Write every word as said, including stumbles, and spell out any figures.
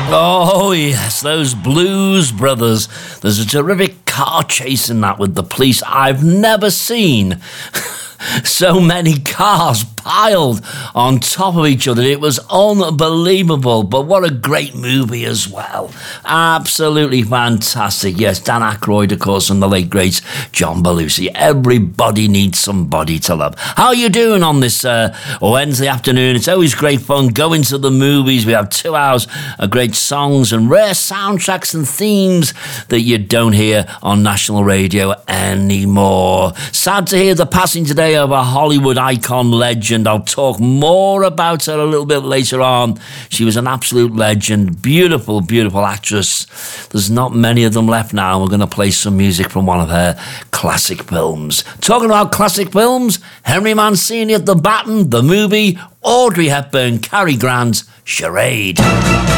Oh, yes, those Blues Brothers. There's a terrific car chase in that with the police I've never seen. So many cars piled on top of each other. It was unbelievable, but what a great movie as well. Absolutely fantastic. Yes, Dan Aykroyd, of course, and the late great John Belushi. Everybody needs somebody to love. How are you doing on this uh, Wednesday afternoon? It's always great fun going to the movies. We have two hours of great songs and rare soundtracks and themes that you don't hear on national radio anymore. Sad to hear the passing today of a Hollywood icon legend. I'll talk more about her a little bit later on. She was an absolute legend. Beautiful, beautiful actress. There's not many of them left now. We're going to play some music from one of her classic films. Talking about classic films, Henry Mancini at the baton, the movie, Audrey Hepburn, Cary Grant, Charade.